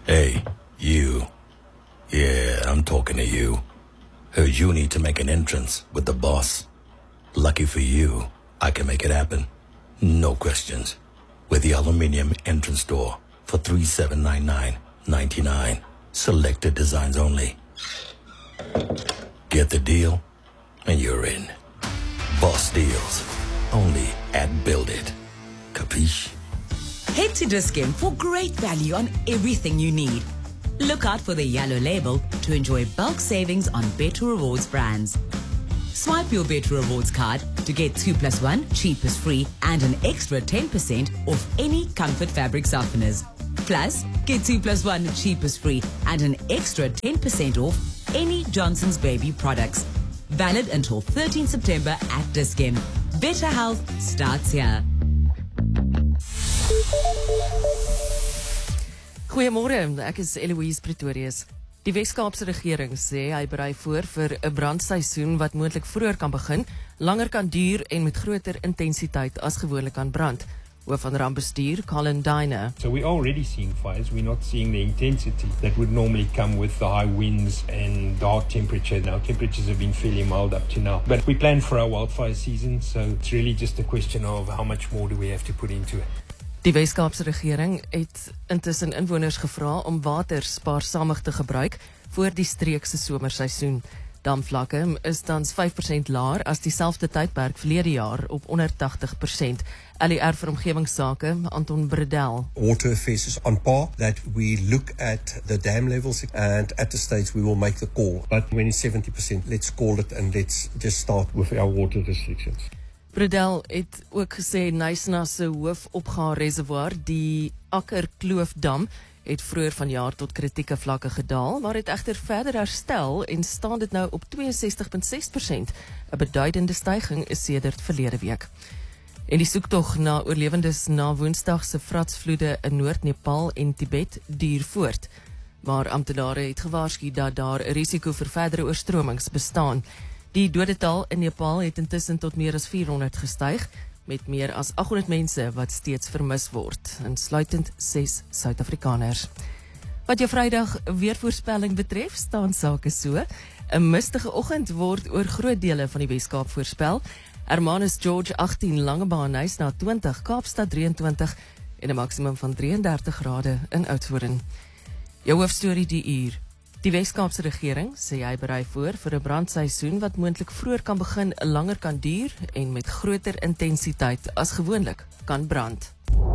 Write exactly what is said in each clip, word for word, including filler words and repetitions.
Hey, you. Yeah, I'm talking to you. Heard you need to make an entrance with the boss. Lucky for you, I can make it happen. No questions. With the aluminium entrance door for three thousand seven hundred ninety-nine dollars and ninety-nine cents. Selected designs only. Get the deal, and you're in. Boss Deals. Only at Build It. Capiche? Head to Dis-Chem for great value on everything you need. Look out for the yellow label to enjoy bulk savings on Better Rewards brands. Swipe your Better Rewards card to get two plus one, cheap is free, and an extra ten percent off any Comfort fabric softeners. Plus, get two plus one, cheap is free, and an extra ten percent off any Johnson's Baby products. Valid until thirteenth September at Dis-Chem. Better health starts here. Goeiemôre, ek is Eloise Pretorius. Die Wes-Kaapse regering sê hy berei voor vir 'n brandseisoen wat moontlik vroeër kan begin, langer kan duur en met groter intensiteit as gewoonlik kan brand. Hoof van rampbestuur, Colin Diner. So we're already seeing fires. We're not seeing the intensity that would normally come with the high winds and the hot temperature. Now temperatures have been fairly mild up to now. But we plan for our wildfire season, so it's really just a question of how much more do we have to put into it. Die Wes-Kaapse regering het intussen inwoners gevra om water spaarsamig te gebruik voor die streek se somerseisoen. Damvlakke is tans vyf persent laer as dieselfde tydperk verlede jaar op onder tagtig persent. L E R vir omgewingsake, Anton Bredel. Water affairs is on par, that we look at the dam levels and at the stage we will make the call. But when it's seventy percent, let's call it and let's just start with our water restrictions. Bredel het ook gesê Nysna se hoofopgaarreservoir, die Akkerkloofdam, het vroeër vanjaar tot kritieke vlakke gedaal, maar het egter verder herstel en staan dit nou op twee en sestig komma ses persent. 'n Beduidende styging is sedert verlede week. En die soektog na oorlewendes na Woensdag se vratsvloede in Noord-Nepal en Tibet duur voort. Maar amptenare het gewaarsku dat daar 'n risiko vir verdere oorstromings bestaan. Die dodetal in Nepal het intussen tot meer as vierhonderd gestyg, met meer as agthonderd mense wat steeds vermis word, insluitend ses Suid-Afrikaners. Wat jou Vrydag weervoorspelling betref, staan sake so. 'n Mistige oggend word oor groot dele van die Weskaap voorspel. Hermanus George agttien, Langebaan na twintig, Kaapstad drieëntwintig en 'n maksimum van drieëndertig grade in Oudtshoorn. Jou hoofstorie die uur. Die Wes-Kaapse regering sê hy berei voor vir 'n brandseisoen wat moontlik vroeër kan begin, langer kan duur en met groter intensiteit as gewoonlik kan brand.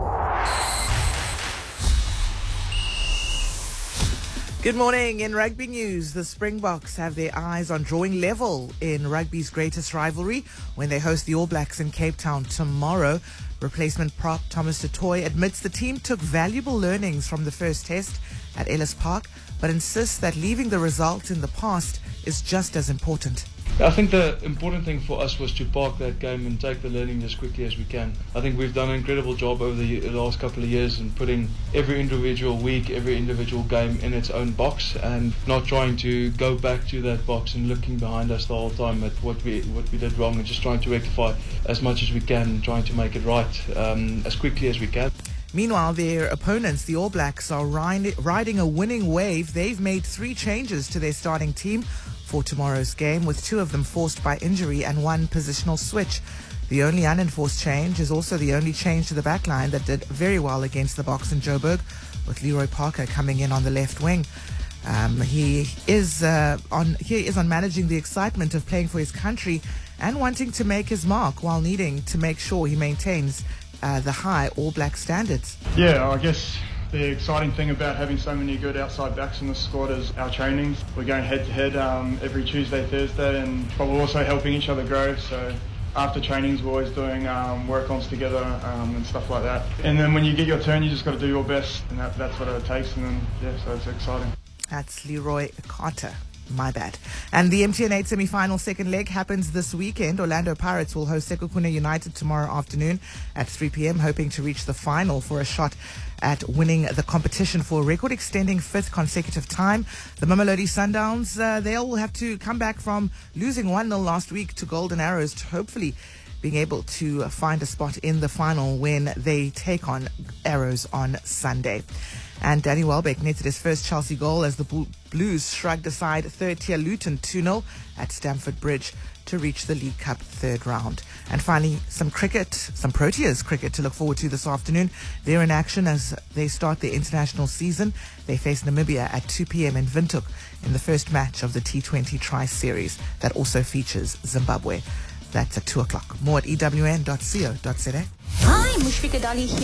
Good morning. In rugby news, the Springboks have their eyes on drawing level in rugby's greatest rivalry when they host the All Blacks in Cape Town tomorrow. Replacement prop Thomas du Toit admits the team took valuable learnings from the first test at Ellis Park, but insists that leaving the result in the past is just as important. I think the important thing for us was to park that game and take the learning as quickly as we can. I think we've done an incredible job over the last couple of years in putting every individual week, every individual game in its own box and not trying to go back to that box and looking behind us the whole time at what we what we did wrong and just trying to rectify as much as we can and trying to make it right um, as quickly as we can. Meanwhile, their opponents, the All Blacks, are riding a winning wave. They've made three changes to their starting team for tomorrow's game, with two of them forced by injury and one positional switch. The only unenforced change is also the only change to the backline that did very well against the Boks in Joburg, with Leroy Parker coming in on the left wing. Um, he is uh, on he is on managing the excitement of playing for his country and wanting to make his mark while needing to make sure he maintains uh, the high All Black standards. Yeah, I guess the exciting thing about having so many good outside backs in the squad is our trainings. We're going head to head um, every Tuesday, Thursday, and but we're also helping each other grow. So after trainings, we're always doing um, work-ons together um, and stuff like that. And then when you get your turn, you just got to do your best, and that, that's what it takes. And then yeah, so it's exciting. That's Leroy Carter. My bad. And the M T N eight semi-final second leg happens this weekend. Orlando Pirates will host Sekhukhune United tomorrow afternoon at three p.m, hoping to reach the final for a shot at winning the competition for a record-extending fifth consecutive time. The Mamelodi Sundowns, uh, they'll have to come back from losing one nil last week to Golden Arrows to hopefully being able to find a spot in the final when they take on Arrows on Sunday. And Danny Welbeck netted his first Chelsea goal as the Blues shrugged aside third-tier Luton two nil at Stamford Bridge to reach the League Cup third round. And finally, some cricket, some Proteas cricket to look forward to this afternoon. They're in action as they start their international season. They face Namibia at two p.m. in Windhoek in the first match of the T twenty Tri-Series that also features Zimbabwe. That's at two o'clock. More at E W N dot co dot za. Hi, Mushfiqah Dali here.